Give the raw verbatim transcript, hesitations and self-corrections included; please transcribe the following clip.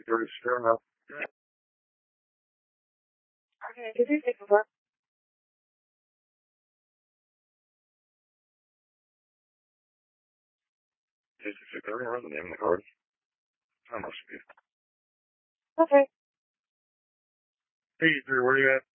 sixty thirty, fair enough. Okay, did you take over? sixty thirty, where's the name in the card? How much be? Okay. Hey, Drew, where you at?